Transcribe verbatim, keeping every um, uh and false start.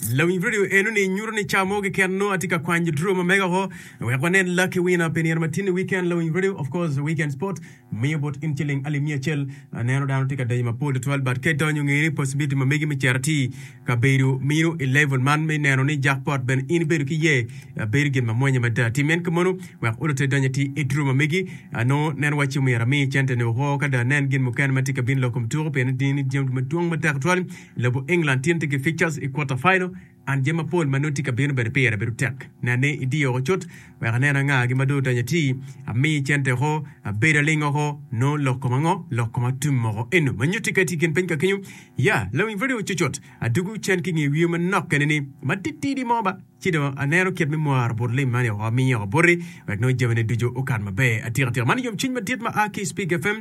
Lawin video enu ni nyuro ni chamo ke kenno atika kwanji drama mega ho. We kwanen lucky winner penir matini weekend lawin video of course weekend sport me bot in chilling ali mia chel neno down tika day ma pod twelve but ke tonyo ngiri possibility ma megi mi charity ka beru mino eleven man me neno ni jackpot ben in beru ki ye beru gen ma monya mata timen ko mono we ulote danyati idruma megi no nen wachi mi rami chente ne ho kada nen gen mu kan matika bin lokum tour pen din jem ma tuang mata twelve lebo England tinte ke fixtures e quarter final and jema Paul manoti ka beno ber pera beru tek na ne idio chot we ganena nga gi madu danyati ami chente ho bera lingo ho no lokomango lokomatummo eno manyoti ka tiken penka kenyu ya lawin video chuchot adugu chen kingi wiuma nokkeneni matiti di moba chido anero ket memoir borle mane ho mi ho borre we no jemene dujo okan mabe atira tira mani yom chin matit ma aki speak fm